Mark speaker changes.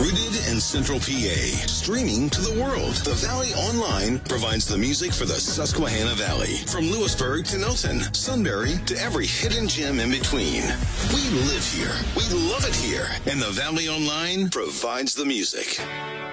Speaker 1: Rooted in Central PA, streaming to the world, the Valley Online provides the music for the Susquehanna Valley. From Lewisburg to Milton, Sunbury to every hidden gem in between. We live here. We love it here. And the Valley Online provides the music.